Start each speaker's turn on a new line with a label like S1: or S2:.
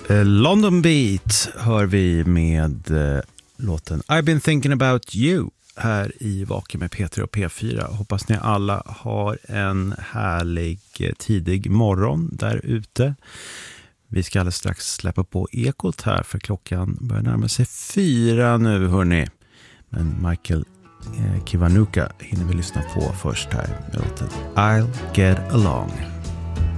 S1: London Beat hör vi med låten I've been thinking about you här i Vaken med P3 och P4. Hoppas ni alla har en härlig tidig morgon där ute. Vi ska alldeles strax släppa på Ekot här för klockan börjar närma sig 4 nu hörni. Men Michael Kiwanuka hinner vi lyssna på först här med låten I'll Get Along.